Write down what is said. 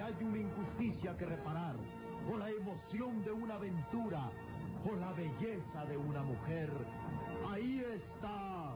hay una injusticia que reparar, o la emoción de una aventura, o la belleza de una mujer, ahí está